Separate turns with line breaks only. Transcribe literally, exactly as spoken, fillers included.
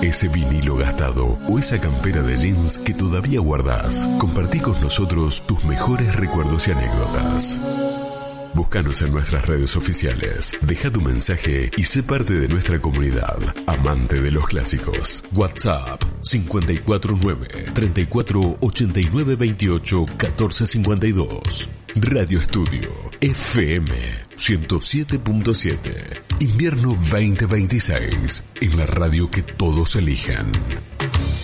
Ese vinilo gastado o esa campera de jeans que todavía guardás. Compartí con nosotros tus mejores recuerdos y anécdotas. Búscanos en nuestras redes oficiales. Deja tu mensaje y sé parte de nuestra comunidad, amante de los clásicos. WhatsApp cinco cuatro nueve, treinta y cuatro, ochenta y nueve, veintiocho, catorce cincuenta y dos. Radio Estudio F M ciento siete punto siete. Invierno veinte veintiséis. En la radio que todos eligen.